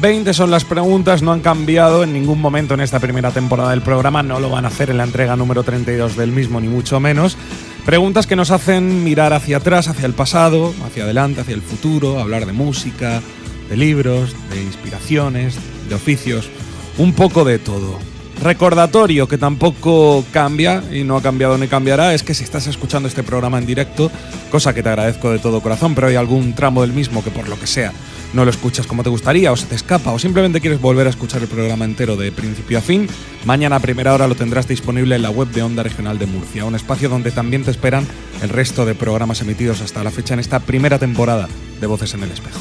20 son las preguntas, no han cambiado en ningún momento en esta primera temporada del programa, no lo van a hacer en la entrega número 32 del mismo, ni mucho menos. Preguntas que nos hacen mirar hacia atrás, hacia el pasado, hacia adelante, hacia el futuro, hablar de música, de libros, de inspiraciones, de oficios, un poco de todo. Recordatorio que tampoco cambia y no ha cambiado ni cambiará, es que si estás escuchando este programa en directo, cosa que te agradezco de todo corazón, pero hay algún tramo del mismo que por lo que sea no lo escuchas como te gustaría o se te escapa o simplemente quieres volver a escuchar el programa entero de principio a fin, mañana a primera hora lo tendrás disponible en la web de Onda Regional de Murcia, un espacio donde también te esperan el resto de programas emitidos hasta la fecha en esta primera temporada de Voces en el Espejo.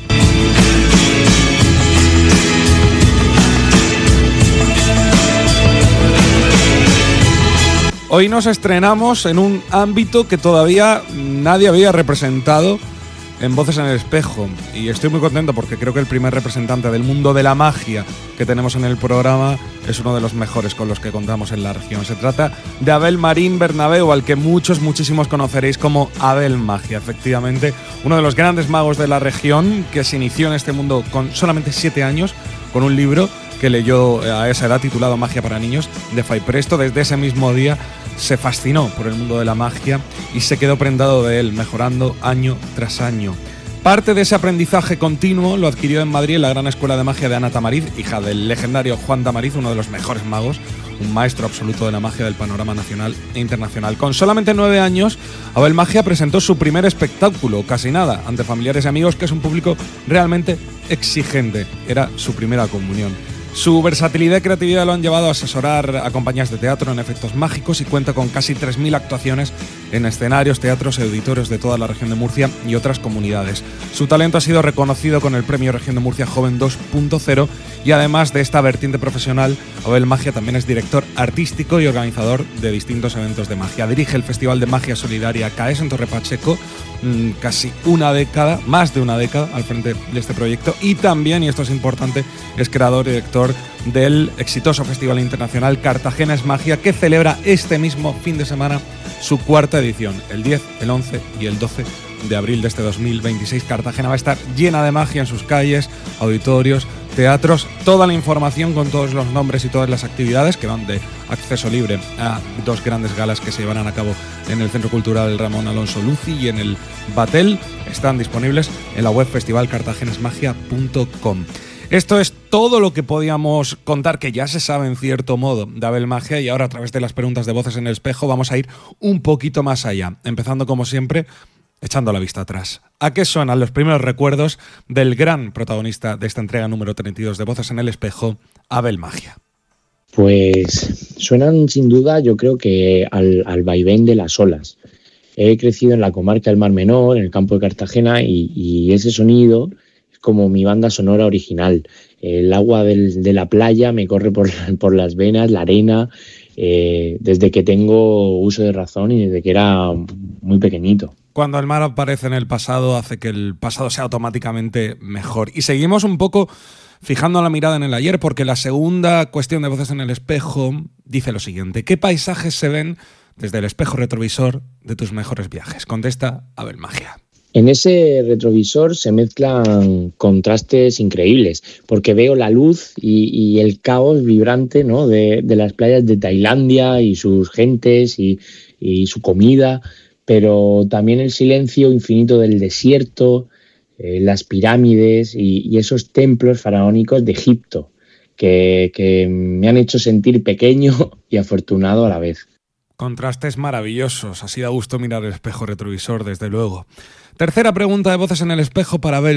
Hoy nos estrenamos en un ámbito que todavía nadie había representado en Voces en el Espejo y estoy muy contento porque creo que el primer representante del mundo de la magia que tenemos en el programa es uno de los mejores con los que contamos en la región. Se trata de Abel Marín Bernabeu, al que muchísimos conoceréis como Abel Magia. Efectivamente, uno de los grandes magos de la región que se inició en este mundo con solamente 7 años con un libro que leyó a esa edad titulado Magia para niños de Fray Presto. Desde ese mismo día se fascinó por el mundo de la magia y se quedó prendado de él, mejorando año tras año. Parte de ese aprendizaje continuo lo adquirió en Madrid en la Gran Escuela de Magia de Ana Tamariz, hija del legendario Juan Tamariz, uno de los mejores magos, un maestro absoluto de la magia del panorama nacional e internacional. Con solamente 9 años, Abel Magia presentó su primer espectáculo, casi nada, ante familiares y amigos, que es un público realmente exigente. Era su primera comunión. Su versatilidad y creatividad lo han llevado a asesorar a compañías de teatro en efectos mágicos y cuenta con casi 3.000 actuaciones en escenarios, teatros y auditorios de toda la región de Murcia y otras comunidades. Su talento ha sido reconocido con el Premio Región de Murcia Joven 2.0 y además de esta vertiente profesional, Abel Magia también es director artístico y organizador de distintos eventos de magia. Dirige el Festival de Magia Solidaria CAES en Torre Pacheco, casi una década, más de una década al frente de este proyecto, y también, y esto es importante, es creador y director del exitoso Festival Internacional Cartagena es Magia, que celebra este mismo fin de semana su 4ª edición, el 10, el 11 y el 12 de abril de este 2026. Cartagena va a estar llena de magia en sus calles, auditorios, teatros, toda la información con todos los nombres y todas las actividades que van de acceso libre a 2 grandes galas que se llevarán a cabo en el Centro Cultural Ramón Alonso Luci y en el Batel, están disponibles en la web festivalcartagenesmagia.com. Esto es todo lo que podíamos contar, que ya se sabe en cierto modo, de Abel Magia, y ahora a través de las preguntas de Voces en el Espejo vamos a ir un poquito más allá, empezando como siempre echando la vista atrás. ¿A qué suenan los primeros recuerdos del gran protagonista de esta entrega número 32 de Voces en el Espejo, Abel Magia? Pues suenan sin duda, yo creo que al vaivén de las olas. He crecido en la comarca del Mar Menor, en el campo de Cartagena, y ese sonido es como mi banda sonora original. El agua de la playa me corre por las venas, la arena, desde que tengo uso de razón y desde que era muy pequeñito. Cuando el mar aparece en el pasado, hace que el pasado sea automáticamente mejor. Y seguimos un poco fijando la mirada en el ayer, porque la segunda cuestión de Voces en el Espejo dice lo siguiente: ¿qué paisajes se ven desde el espejo retrovisor de tus mejores viajes? Contesta Abel Magia. En ese retrovisor se mezclan contrastes increíbles, porque veo la luz y el caos vibrante, ¿no?, de las playas de Tailandia y sus gentes y su comida, pero también el silencio infinito del desierto, las pirámides y esos templos faraónicos de Egipto, que me han hecho sentir pequeño y afortunado a la vez. Contrastes maravillosos, así da gusto mirar el espejo retrovisor, desde luego. Tercera pregunta de Voces en el Espejo para Abel